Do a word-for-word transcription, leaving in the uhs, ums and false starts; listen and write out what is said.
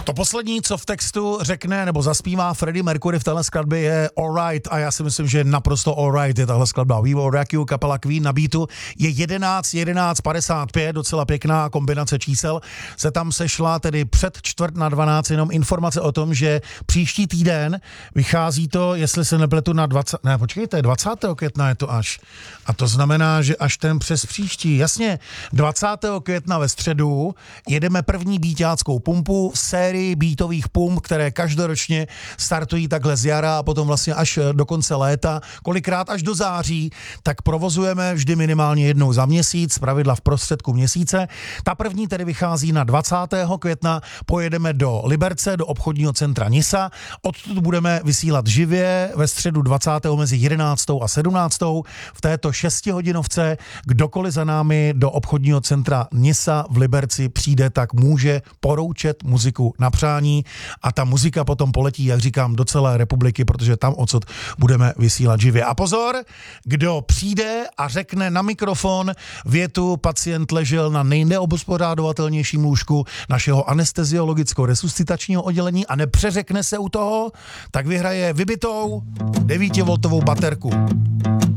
To poslední, co v textu řekne nebo zaspívá Freddie Mercury v téhle skladbě je Alright a já si myslím, že naprosto Alright je tahle skladba. We Will Rock You, kapela Queen na beatu je jedenáct jedenáct padesát pět, docela pěkná kombinace čísel. Se tam sešla tedy před čtvrt na dvanáct jenom informace o tom, že příští týden vychází to, jestli se nepletu na dvacátého ne, počkejte, dvacátého května je to až. A to znamená, že až ten přes příští, jasně, dvacátého května ve středu jedeme první beatáckou pumpu, sérii beatových pump, které každoročně startují takhle z jara a potom vlastně až do konce léta, kolikrát až do září, tak provozujeme vždy minimálně jednou za měsíc, zpravidla v prostředku měsíce. Ta první tedy vychází na dvacátého května, pojedeme do Liberce, do obchodního centra Nisa, odtud budeme vysílat živě ve středu dvacátého mezi jedenáctou a sedmnáctou v této šestihodinovce. Kdokoliv za námi do obchodního centra Nisa v Liberci přijde, tak může poroučet muziku na přání a ta muzika potom poletí, jak říkám, do celé republiky, protože tam odsud budeme vysílat živě. A pozor, kdo přijde a řekne na mikrofon větu pacient ležel na nejneobhospodárovatelnějším lůžku našeho anesteziologicko-resuscitačního oddělení a nepřeřekne se u toho, tak vyhraje vybitou devítivoltovou baterku.